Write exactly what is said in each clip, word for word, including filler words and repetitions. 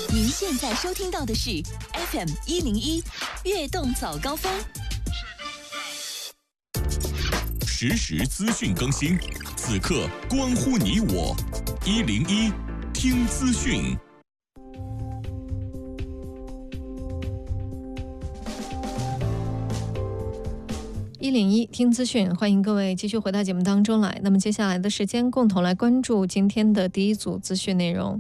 您现在收听到的是 F M 一零一悦动早高峰， 实时资讯更新，此刻关乎你我。一零一听资讯。 一零一听资讯，欢迎各位继续回到节目当中来。那么接下来的时间，共同来关注今天的第一组资讯内容。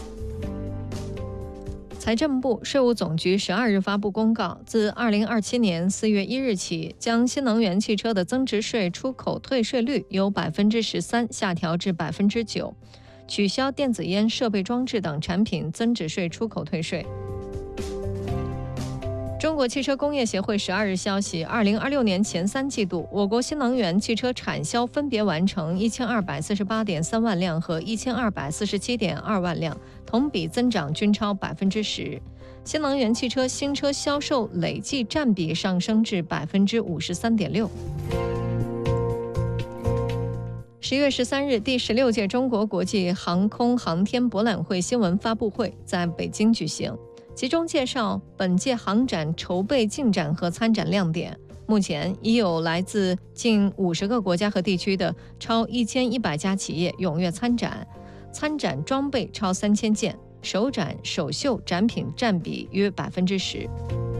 财政部、税务总局十二日发布公告，自二零二七年四月一日起，将新能源汽车的增值税出口退税率由百分之十三下调至百分之九，取消电子烟设备装置等产品增值税出口退税。中国汽车工业协会十二日消息，二零二六年前三季度，我国新能源汽车产销分别完成一千二百四十八点三万辆和一千二百四十七点二万辆，同比增长均超百分之十。新能源汽车新车销售累计占比上升至百分之五十三点六。十月十三日，第十六届中国国际航空航天博览会新闻发布会在北京举行。其中介绍本届航展筹备进展和参展亮点。目前已有来自近五十个国家和地区的超一千一百家企业踊跃参展，参展装备超三千件，首展首秀展品占比约百分之十。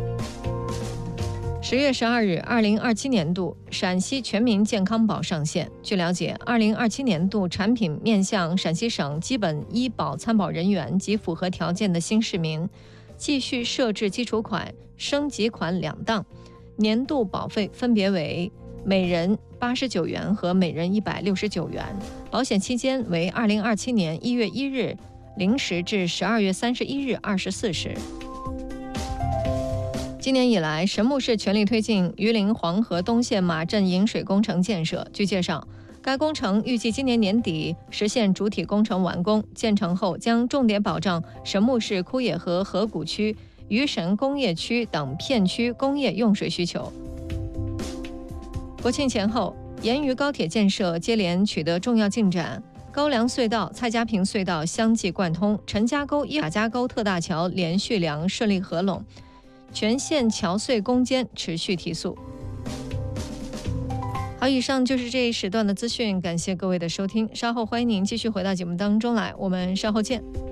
十月十二日，二零二七年度陕西全民健康宝上线。据了解，二零二七年度产品面向陕西省基本医保参保人员及符合条件的新市民。继续设置基础款、升级款两档，年度保费分别为每人八十九元和每人一百六十九元，保险期间为二零二七年一月一日零时至十二月三十一日二十四时。今年以来，神木市全力推进榆林黄河东线马镇引水工程建设。据介绍，该工程预计今年年底实现主体工程完工，建成后将重点保障神木市枯野河河谷区、榆神工业区等片区工业用水需求。国庆前后，沿榆高铁建设接连取得重要进展，高梁隧道、蔡家坪隧道相继贯通，陈家沟、伊卡家沟特大桥连续梁顺利合拢，全线桥隧攻坚持续提速。好，以上就是这一时段的资讯，感谢各位的收听。稍后欢迎您继续回到节目当中来，我们稍后见。